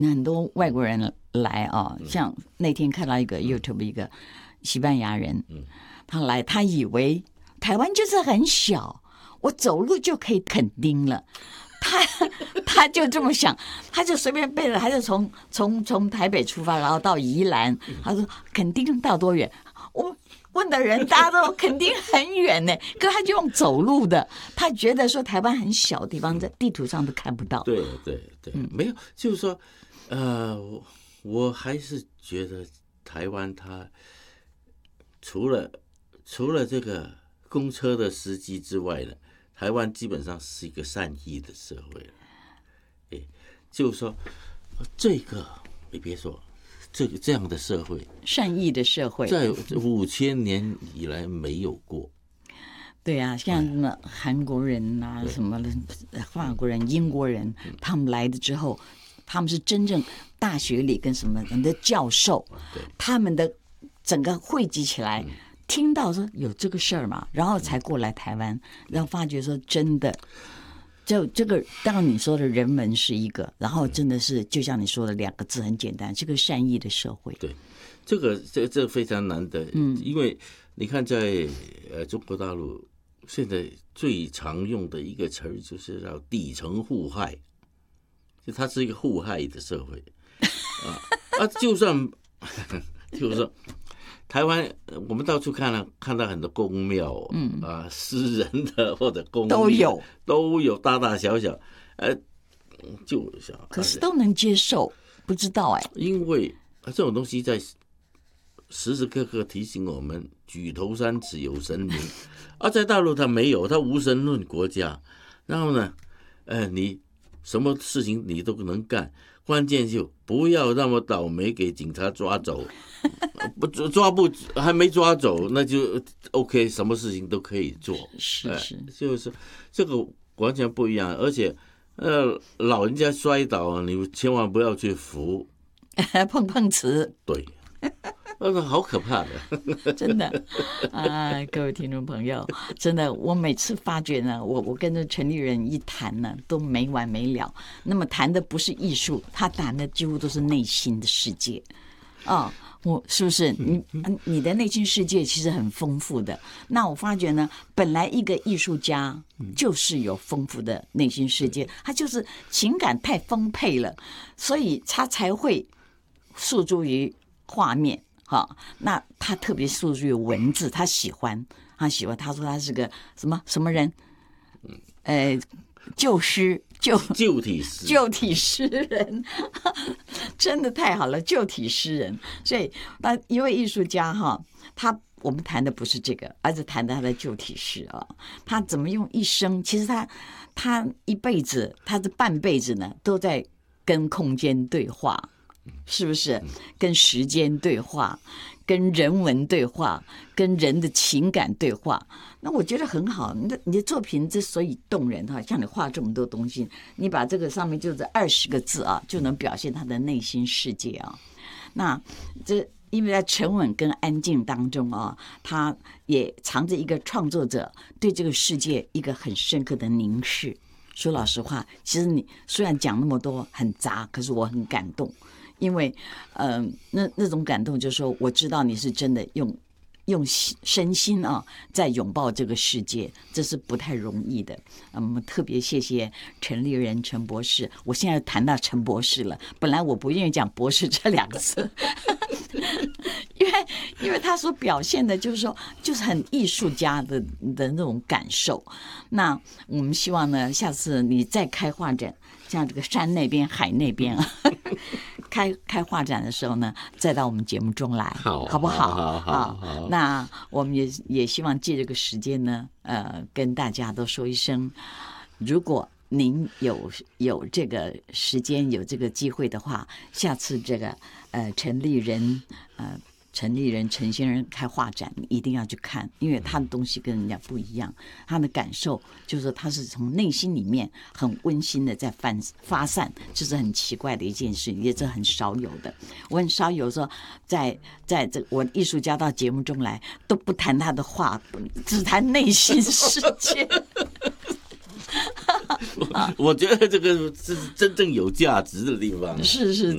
很多外国人来啊，像那天看到一个 YouTube 一个西班牙人，他来，他以为台湾就是很小，我走路就可以垦丁了。他就这么想，他就随便背了，他就从台北出发，然后到宜兰。他说垦丁到多远？我问的人大家都垦丁很远呢，可他就用走路的。他觉得说台湾很小的地方，在地图上都看不到。 对，没有，就是说，我还是觉得台湾它除了这个公车的司机之外呢，台湾基本上是一个善意的社会了。就是说，这个你别说，这样的社会， 善意的社会， 在5000年以来没有过。 对啊，像什么韩国人啊，什么法国人、英国人，他们来的之后，他们是真正大学里跟什么人的教授，他们的整个汇集起来，听到说有这个事儿嘛，然后才过来台湾，然后发觉说真的。就这个，当然你说的人文是一个，然后真的是就像你说的2个字很简单，是个善意的社会。 对，这个非常难得，因为你看在中国大陆现在最常用的一个词儿就是叫底层互害，就它是一个互害的社会就算就是说。台湾，我们到处看到很多宫庙，私人的或者公立都有大大小小，就小， 可是都能接受，不知道因为这种东西在时时刻刻提醒我们，举头三尺有神明，在大陆它没有，它无神论国家，然后呢，你什么事情你都能干。关键就不要那么倒霉给警察抓走，还没抓走，那就 OK， 什么事情都可以做。 是， 就是这个完全不一样。而且，老人家摔倒，你千万不要去扶， 碰瓷。 对。好可怕的， 真的各位听众朋友，真的，我每次发觉呢，我跟着陈立人一谈呢，都没完没了。那么谈的不是艺术，他谈的几乎都是内心的世界我是不是你的内心世界其实很丰富的？那我发觉呢，本来一个艺术家就是有丰富的内心世界，他就是情感太丰沛了，所以他才会诉诸于画面。那他特别诉诸于文字，他喜欢，他说他是个什么人，旧体诗人，真的太好了，旧体诗人。所以那一位艺术家我们谈的不是这个，而是谈的他的旧体诗他怎么用一生，其实他一辈子，他的半辈子呢，都在跟空间对话。是不是跟时间对话，跟人文对话，跟人的情感对话？那我觉得很好。你的作品之所以动人像你画这么多东西，你把这个上面就是20个字就能表现他的内心世界那这因为在沉稳跟安静当中他也藏着一个创作者对这个世界一个很深刻的凝视。说老实话，其实你虽然讲那么多很杂，可是我很感动。因为那种感动就是说，我知道你是真的用身心在拥抱这个世界，这是不太容易的。特别谢谢陈立人陈博士，我现在谈到陈博士了，本来我不愿意讲博士这2个字因为他所表现的就是说，就是很艺术家的那种感受。那我们希望呢，下次你再开画展，像这个山那边海那边开画展的时候呢，再到我们节目中来，好不好？好。那我们也希望借这个时间呢，跟大家都说一声，如果您有这个时间有这个机会的话，下次这个陈立人陈先生开画展，你一定要去看，因为他的东西跟人家不一样，他的感受就是说他是从内心里面很温馨的在发散，这是很奇怪的一件事，也是很少有的。我很少有说在这我艺术家到节目中来都不谈他的画，只谈内心世界。 我觉得这个是真正有价值的地方。 是